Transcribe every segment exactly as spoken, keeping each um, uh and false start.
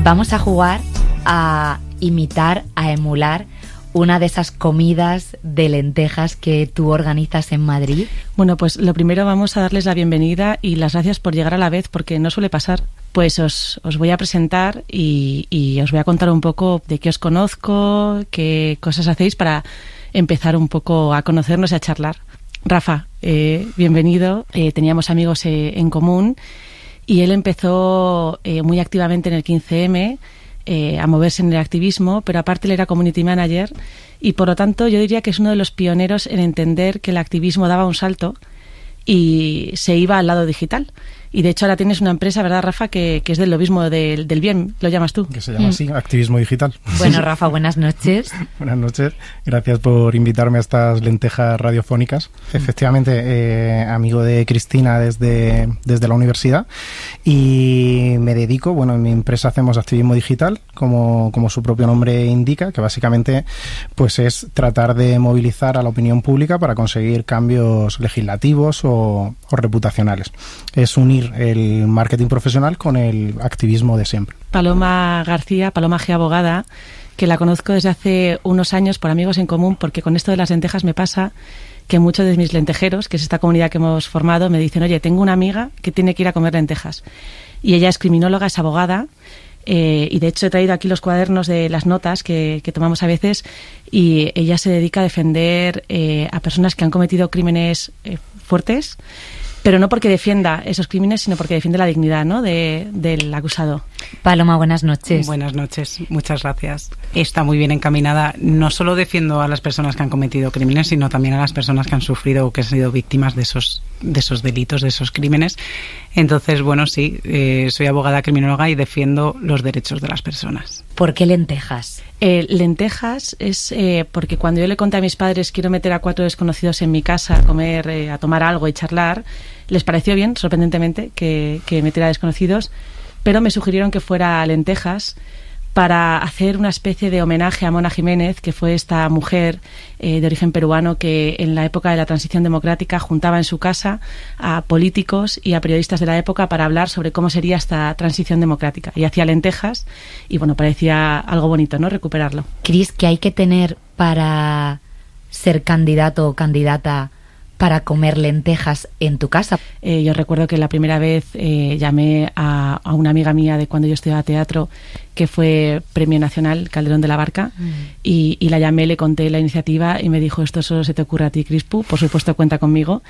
Vamos a jugar a imitar, a emular una de esas comidas de lentejas que tú organizas en Madrid. Bueno, pues lo primero vamos a darles la bienvenida y las gracias por llegar a la vez, porque no suele pasar. Pues os, os voy a presentar y, y os voy a contar un poco de qué os conozco, qué cosas hacéis para empezar un poco a conocernos y a charlar. Rafa, eh, bienvenido. Eh, teníamos amigos eh, en común y él empezó eh, muy activamente en el quince eme, Eh, a moverse en el activismo, pero aparte él era community manager y por lo tanto yo diría que es uno de los pioneros en entender que el activismo daba un salto y se iba al lado digital. Y de hecho ahora tienes una empresa, ¿verdad, Rafa? Que, que es del lobismo del, del bien, lo llamas tú. Que se llama mm. así, Activismo Digital. Bueno, Rafa, buenas noches. Buenas noches, gracias por invitarme a estas lentejas radiofónicas. Mm. Efectivamente, eh, amigo de Cristina desde, desde la universidad y me dedico, bueno, en mi empresa hacemos activismo digital, como, como su propio nombre indica, que básicamente pues es tratar de movilizar a la opinión pública para conseguir cambios legislativos o, o reputacionales. Es unir el marketing profesional con el activismo de siempre. Paloma García, Paloma G. Abogada, que la conozco desde hace unos años por amigos en común, porque con esto de las lentejas me pasa que muchos de mis lentejeros, que es esta comunidad que hemos formado, me dicen, oye, tengo una amiga que tiene que ir a comer lentejas. Y ella es criminóloga, es abogada, eh, y de hecho he traído aquí los cuadernos de las notas que, que tomamos a veces, y ella se dedica a defender eh, a personas que han cometido crímenes eh, fuertes, pero no porque defienda esos crímenes, sino porque defiende la dignidad, ¿no?, de, del acusado. Paloma, buenas noches. Buenas noches, muchas gracias. Está muy bien encaminada. No solo defiendo a las personas que han cometido crímenes, sino también a las personas que han sufrido o que han sido víctimas de esos, de esos delitos, de esos crímenes. Entonces, bueno, sí, eh, soy abogada criminóloga y defiendo los derechos de las personas. ¿Por qué lentejas? Eh, lentejas es eh, porque cuando yo le conté a mis padres quiero meter a cuatro desconocidos en mi casa a comer, eh, a tomar algo y charlar, les pareció bien, sorprendentemente, que, que metiera a desconocidos, pero me sugirieron que fuera lentejas para hacer una especie de homenaje a Mona Jiménez, que fue esta mujer eh, de origen peruano que en la época de la transición democrática juntaba en su casa a políticos y a periodistas de la época para hablar sobre cómo sería esta transición democrática. Y hacía lentejas y, bueno, parecía algo bonito, ¿no?, recuperarlo. Cris, ¿qué hay que tener para ser candidato o candidata para comer lentejas en tu casa? Eh, yo recuerdo que la primera vez eh, llamé a, a una amiga mía de cuando yo estudiaba teatro, que fue Premio Nacional Calderón de la Barca, mm. y, y la llamé, le conté la iniciativa y me dijo, esto solo se te ocurre a ti, Crispu, por supuesto cuenta conmigo.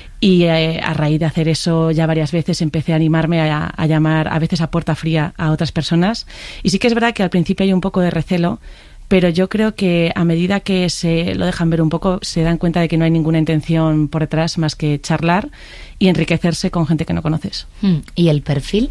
Y eh, a raíz de hacer eso ya varias veces empecé a animarme a, a llamar a veces a puerta fría a otras personas. Y sí que es verdad que al principio hay un poco de recelo, pero yo creo que a medida que se lo dejan ver un poco, se dan cuenta de que no hay ninguna intención por detrás más que charlar y enriquecerse con gente que no conoces. ¿Y el perfil?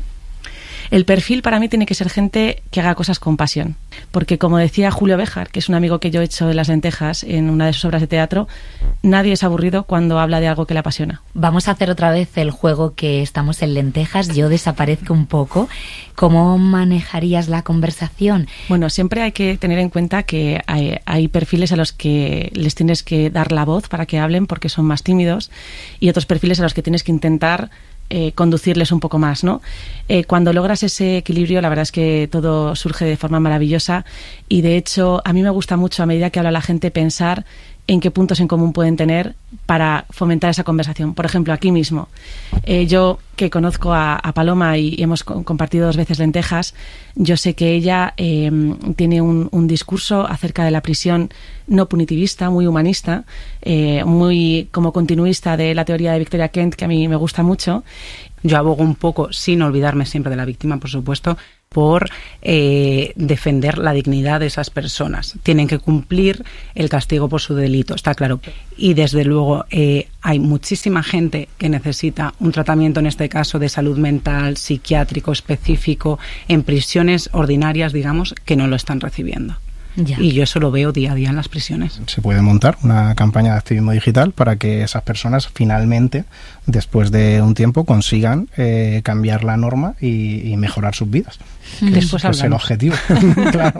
El perfil para mí tiene que ser gente que haga cosas con pasión, porque como decía Julio Béjar, que es un amigo que yo he hecho de las lentejas en una de sus obras de teatro, nadie es aburrido cuando habla de algo que le apasiona. Vamos a hacer otra vez el juego que estamos en lentejas, yo desaparezco un poco. ¿Cómo manejarías la conversación? Bueno, siempre hay que tener en cuenta que hay, hay perfiles a los que les tienes que dar la voz para que hablen porque son más tímidos y otros perfiles a los que tienes que intentar Eh, conducirles un poco más, ¿no? Eh, cuando logras ese equilibrio, la verdad es que todo surge de forma maravillosa y, de hecho, a mí me gusta mucho, a medida que habla la gente, pensar en qué puntos en común pueden tener para fomentar esa conversación. Por ejemplo, aquí mismo, eh, yo que conozco a, a Paloma y, y hemos co- compartido dos veces lentejas, yo sé que ella eh, tiene un, un discurso acerca de la prisión no punitivista, muy humanista, eh, muy como continuista de la teoría de Victoria Kent, que a mí me gusta mucho. Yo abogo un poco, sin olvidarme siempre de la víctima, por supuesto, por eh, defender la dignidad de esas personas. Tienen que cumplir el castigo por su delito, está claro. Y desde luego eh, hay muchísima gente que necesita un tratamiento, en este caso de salud mental, psiquiátrico específico, en prisiones ordinarias, digamos, que no lo están recibiendo. Ya. Y yo eso lo veo día a día en las prisiones. Se puede montar una campaña de activismo digital para que esas personas finalmente, después de un tiempo, consigan eh, cambiar la norma y, y mejorar sus vidas. Después es, es el objetivo. Claro.